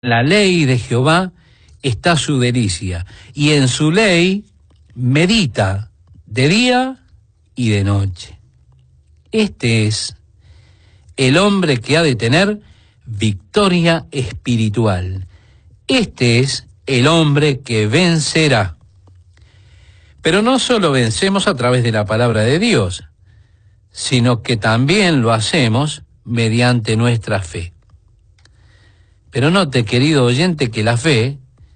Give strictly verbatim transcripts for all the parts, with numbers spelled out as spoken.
La ley de Jehová está su delicia, y en su ley medita de día y de noche. Este es el hombre que ha de tener victoria espiritual. Este es el hombre que vencerá. Pero no solo vencemos a través de la palabra de Dios, sino que también lo hacemos mediante nuestra fe. Pero note, querido oyente, que la fe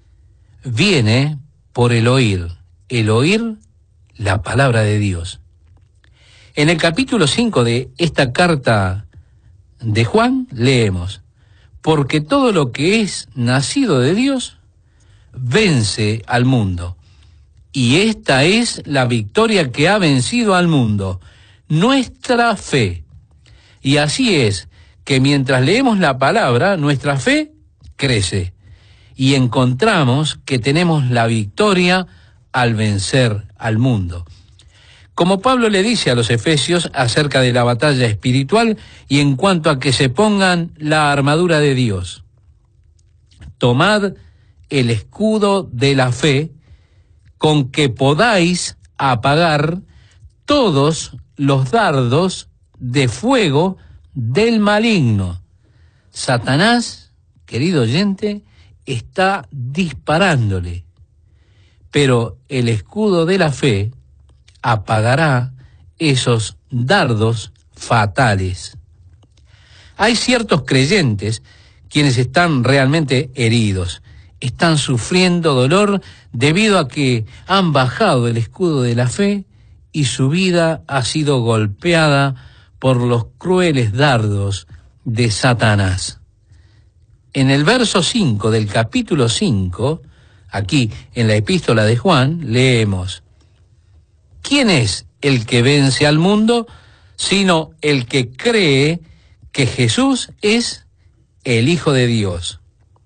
viene por el oír, el oír la palabra de Dios. En el capítulo cinco de esta carta de Juan leemos: porque todo lo que es nacido de Dios vence al mundo. Y esta es la victoria que ha vencido al mundo, nuestra fe. Y así es que mientras leemos la palabra, nuestra fe crece y encontramos que tenemos la victoria al vencer al mundo. Como Pablo le dice a los efesios acerca de la batalla espiritual y en cuanto a que se pongan la armadura de Dios. Tomad el escudo de la fe con que podáis apagar todos los dardos de fuego del maligno. Satanás, querido oyente, está disparándole, pero el escudo de la fe apagará esos dardos fatales. Hay ciertos creyentes quienes están realmente heridos, están sufriendo dolor debido a que han bajado el escudo de la fe y su vida ha sido golpeada por los crueles dardos de Satanás. En el verso cinco del capítulo cinco, aquí en la epístola de Juan, leemos: ¿quién es el que vence al mundo sino el que cree que Jesús es el Hijo de Dios?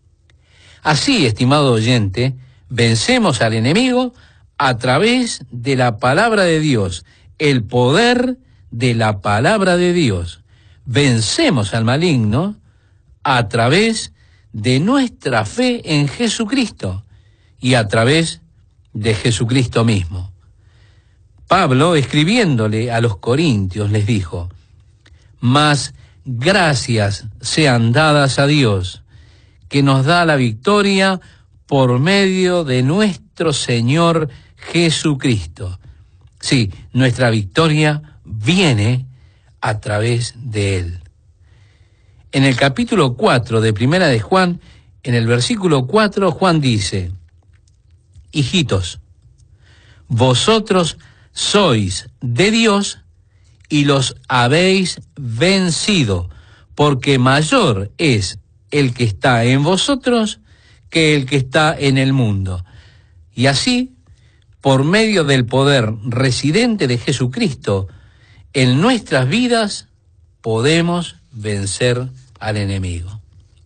Así, estimado oyente, vencemos al enemigo a través de la palabra de Dios, el poder de la palabra de Dios. Vencemos al maligno a través de nuestra fe en Jesucristo y a través de Jesucristo mismo. Pablo, escribiéndole a los corintios, les dijo: mas gracias sean dadas a Dios, que nos da la victoria por medio de nuestro Señor Jesucristo. Sí, nuestra victoria viene a través de Él. En el capítulo cuatro de Primera de Juan, en el versículo cuatro, Juan dice: hijitos, vosotros sois de Dios y los habéis vencido, porque mayor es el que está en vosotros que el que está en el mundo. Y así, por medio del poder residente de Jesucristo en nuestras vidas, podemos vencer al enemigo.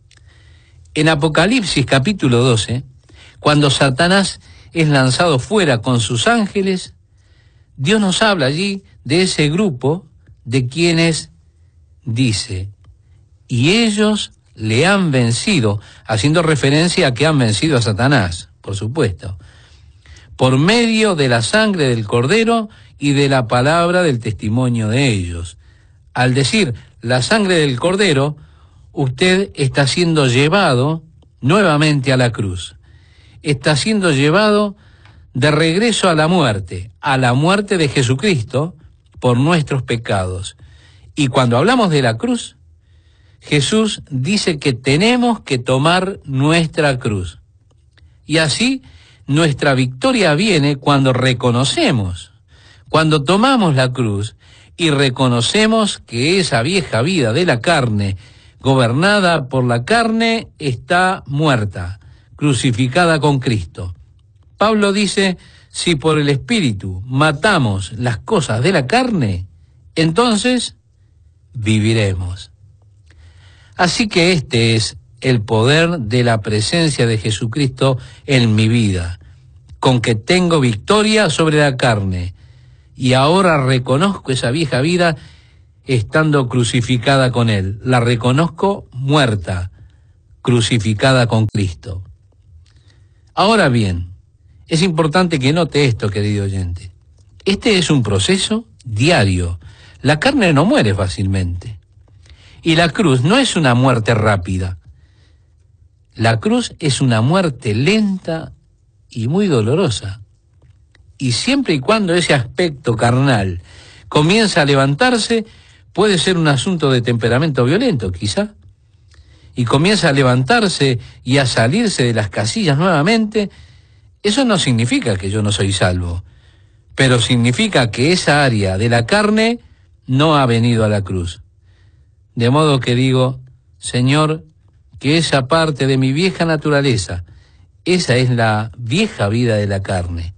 En Apocalipsis capítulo doce, cuando Satanás es lanzado fuera con sus ángeles, Dios nos habla allí de ese grupo de quienes dice: y ellos le han vencido, haciendo referencia a que han vencido a Satanás, por supuesto, por medio de la sangre del Cordero y de la palabra del testimonio de ellos. Al decir la sangre del Cordero, usted está siendo llevado nuevamente a la cruz. Está siendo llevado de regreso a la muerte, a la muerte de Jesucristo por nuestros pecados. Y cuando hablamos de la cruz, Jesús dice que tenemos que tomar nuestra cruz. Y así nuestra victoria viene cuando reconocemos, cuando tomamos la cruz y reconocemos que esa vieja vida de la carne, gobernada por la carne, está muerta, crucificada con Cristo. Pablo dice: si por el Espíritu matamos las cosas de la carne, entonces viviremos. Así que este es el poder de la presencia de Jesucristo en mi vida, con que tengo victoria sobre la carne, y ahora reconozco esa vieja vida estando crucificada con Él. La reconozco muerta, crucificada con Cristo. Ahora bien, es importante que note esto, querido oyente. Este es un proceso diario. La carne no muere fácilmente. Y la cruz no es una muerte rápida. La cruz es una muerte lenta y muy dolorosa. Y siempre y cuando ese aspecto carnal comienza a levantarse, puede ser un asunto de temperamento violento, quizá, y comienza a levantarse y a salirse de las casillas nuevamente, eso no significa que yo no soy salvo, pero significa que esa área de la carne no ha venido a la cruz. De modo que digo, Señor, que esa parte de mi vieja naturaleza, esa es la vieja vida de la carne,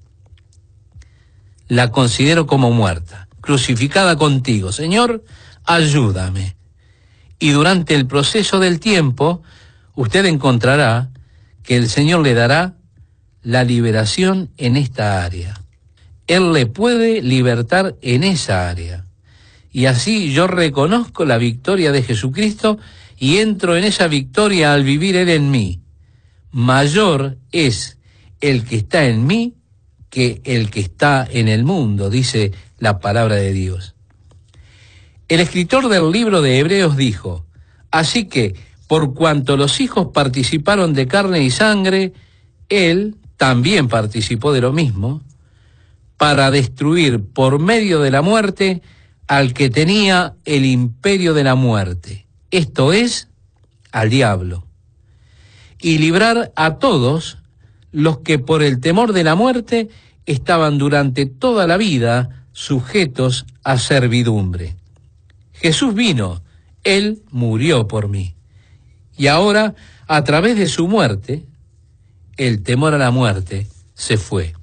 la considero como muerta, crucificada contigo. Señor, ayúdame. Y durante el proceso del tiempo, usted encontrará que el Señor le dará la liberación en esta área. Él le puede libertar en esa área. Y así yo reconozco la victoria de Jesucristo y entro en esa victoria al vivir Él en mí. Mayor es el que está en mí que el que está en el mundo, dice la palabra de Dios. El escritor del libro de Hebreos dijo, así que, por cuanto los hijos participaron de carne y sangre, él también participó de lo mismo, para destruir por medio de la muerte al que tenía el imperio de la muerte, esto es, al diablo, y librar a todos los que por el temor de la muerte estaban durante toda la vida sujetos a servidumbre. Jesús vino, Él murió por mí. Y ahora, a través de su muerte, el temor a la muerte se fue.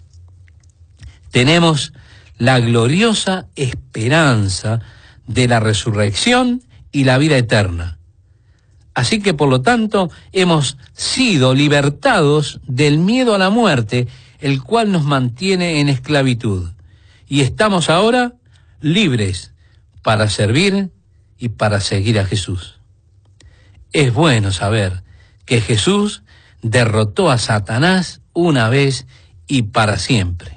Tenemos la gloriosa esperanza de la resurrección y la vida eterna. Así que, por lo tanto, hemos sido libertados del miedo a la muerte, el cual nos mantiene en esclavitud. Y estamos ahora libres para servir y para seguir a Jesús. Es bueno saber que Jesús derrotó a Satanás una vez y para siempre.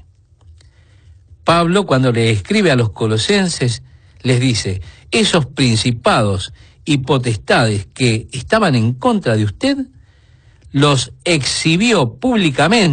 Pablo, cuando le escribe a los colosenses, les dice, esos principados y potestades que estaban en contra de usted, los exhibió públicamente